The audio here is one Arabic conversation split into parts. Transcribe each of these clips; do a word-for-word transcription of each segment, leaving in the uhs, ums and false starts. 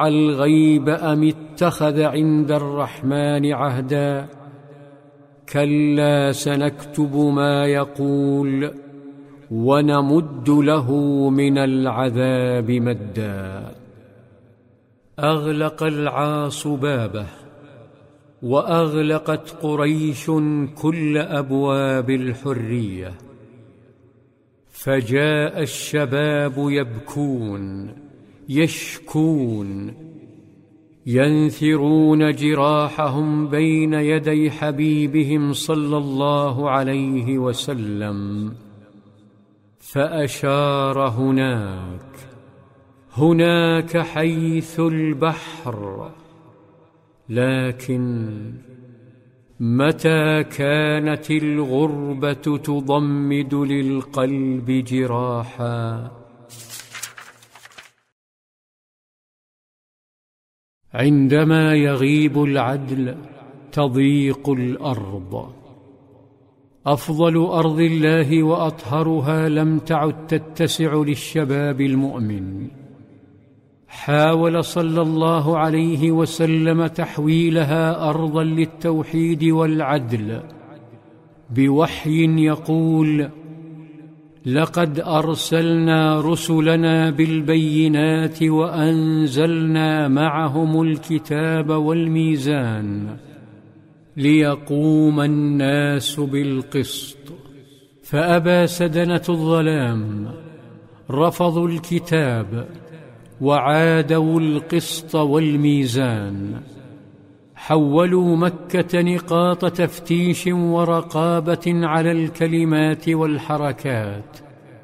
الغيب أم اتخذ عند الرحمن عهدا كلا سنكتب ما يقول ونمد له من العذاب مدا. أغلق العاص بابه وأغلقت قريش كل أبواب الحرية، فجاء الشباب يبكون يشكون ينثرون جراحهم بين يدي حبيبهم صلى الله عليه وسلم، فأشار هناك هناك حيث البحر. لكن متى كانت الغربة تضمد للقلب جراحا؟ عندما يغيب العدل تضيق الأرض. أفضل أرض الله وأطهرها لم تعد تتسع للشباب المؤمن. حاول صلى الله عليه وسلم تحويلها أرضا للتوحيد والعدل بوحي يقول: لقد أرسلنا رسلنا بالبينات وأنزلنا معهم الكتاب والميزان ليقوم الناس بالقسط، فأبى سدنة الظلام، رفضوا الكتاب وعادوا القسط والميزان. حولوا مكة نقاط تفتيش ورقابة على الكلمات والحركات.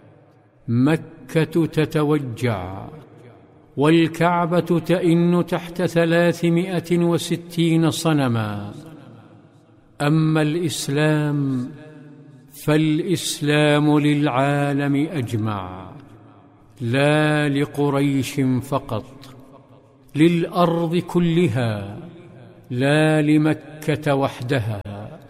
مكة تتوجع والكعبة تئن تحت ثلاثمائة وستين صنما. أما الإسلام فالإسلام للعالم أجمع، لا لقريش فقط، للأرض كلها، لا لمكة وحدها.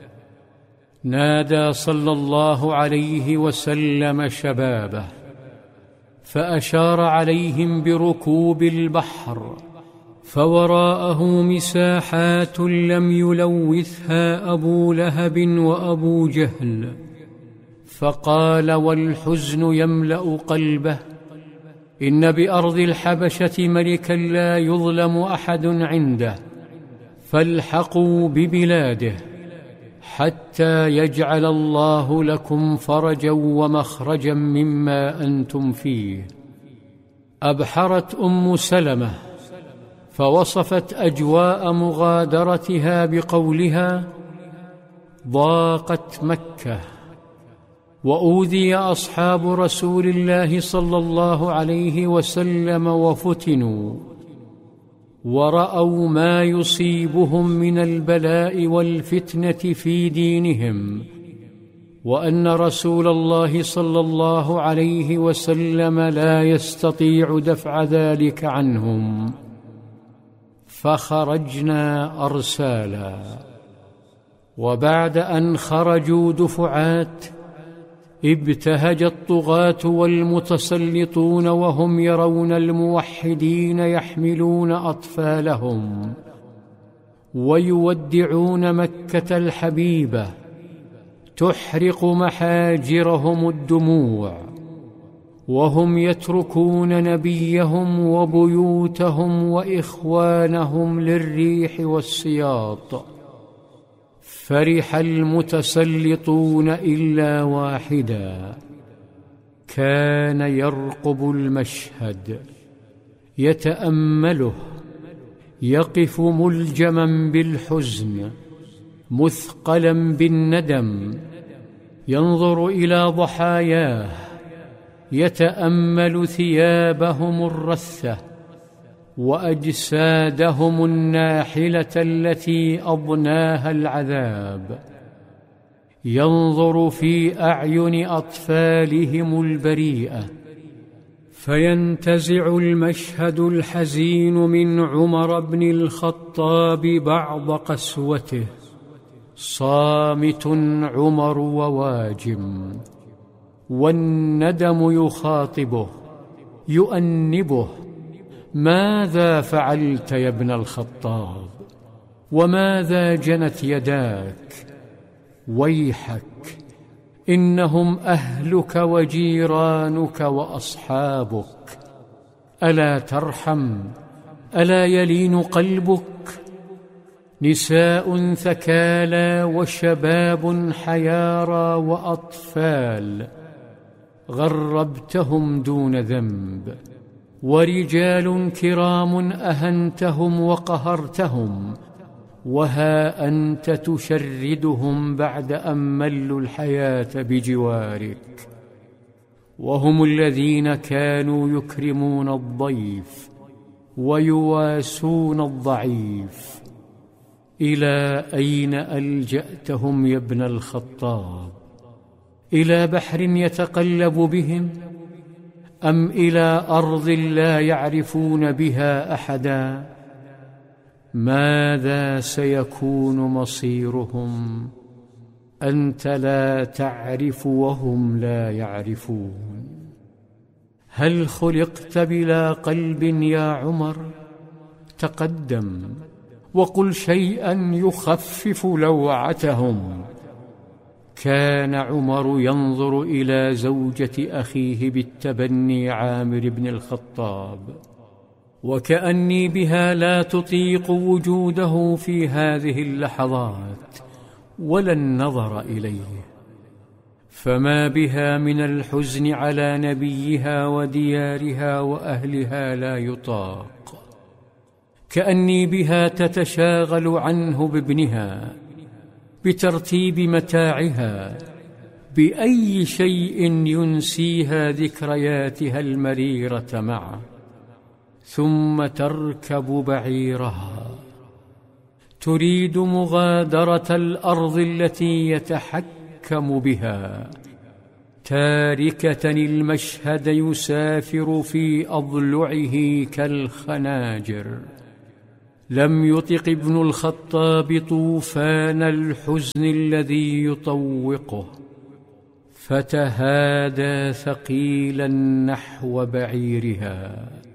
نادى صلى الله عليه وسلم شبابه فأشار عليهم بركوب البحر، فوراءه مساحات لم يلوثها أبو لهب وأبو جهل، فقال والحزن يملأ قلبه: إن بأرض الحبشة ملكا لا يظلم أحد عنده، فالحقوا ببلاده حتى يجعل الله لكم فرجا ومخرجا مما أنتم فيه. أبحرت أم سلمة فوصفت أجواء مغادرتها بقولها: ضاقت مكة وأوذي أصحاب رسول الله صلى الله عليه وسلم وفتنوا ورأوا ما يصيبهم من البلاء والفتنة في دينهم، وأن رسول الله صلى الله عليه وسلم لا يستطيع دفع ذلك عنهم. فخرجنا أرسالا، وبعد أن خرجوا دفعات ابتهج الطغاة والمتسلطون وهم يرون الموحدين يحملون أطفالهم ويودعون مكة الحبيبة، تحرق محاجرهم الدموع، وهم يتركون نبيهم وبيوتهم وإخوانهم للريح والسياط. فرح المتسلطون إلا واحدا كان يرقب المشهد يتأمله، يقف ملجما بالحزن مثقلا بالندم، ينظر إلى ضحاياه، يتأمل ثيابهم الرثة وأجسادهم الناحلة التي أضناها العذاب، ينظر في أعين أطفالهم البريئة. فينتزع المشهد الحزين من عمر بن الخطاب بعض قسوته، صامت عمر وواجم، والندم يخاطبه يؤنبه: ماذا فعلت يا ابن الخطاب؟ وماذا جنت يداك؟ ويحك، إنهم أهلك وجيرانك وأصحابك. ألا ترحم؟ ألا يلين قلبك؟ نساء ثكالى وشباب حيارى وأطفال غربتهم دون ذنب، ورجال كرام أهنتهم وقهرتهم، وها أنت تشردهم بعد أن ملوا الحياة بجوارك. وهم الذين كانوا يكرمون الضيف ويواسون الضعيف. إلى أين ألجأتهم يا ابن الخطاب؟ إلى بحر يتقلب بهم، أم إلى أرض لا يعرفون بها أحدا؟ ماذا سيكون مصيرهم؟ أنت لا تعرف وهم لا يعرفون. هل خلقت بلا قلب يا عمر؟ تقدم وقل شيئا يخفف لوعتهم. كان عمر ينظر إلى زوجة أخيه بالتبني عامر بن الخطاب، وكأني بها لا تطيق وجوده في هذه اللحظات ولا النظر إليه، فما بها من الحزن على نبيها وديارها وأهلها لا يطاق. كأني بها تتشاغل عنه بابنها، بترتيب متاعها، بأي شيء ينسيها ذكرياتها المريرة معه، ثم تركب بعيرها تريد مغادرة الأرض التي يتحكم بها، تاركة المشهد يسافر في أضلعه كالخناجر. لم يطق ابن الخطاب طوفان الحزن الذي يطوقه، فتهادى ثقيلا نحو بعيرها.